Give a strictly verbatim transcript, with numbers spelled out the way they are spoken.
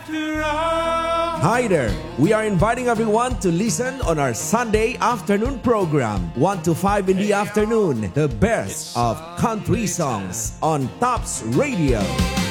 after all. Hi there! We are inviting everyone to listen on our Sunday afternoon program, one to five in the afternoon, the best of country songs on Tops Radio.